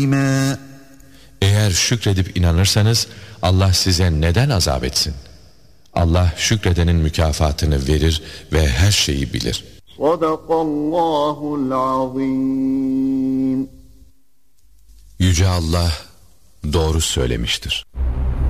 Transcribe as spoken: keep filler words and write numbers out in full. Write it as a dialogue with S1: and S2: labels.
S1: Eğer şükredip inanırsanız Allah size neden azap etsin? Allah şükredenin mükafatını verir ve her şeyi bilir.
S2: Sadakallahul azim.
S1: Yüce Allah doğru söylemiştir.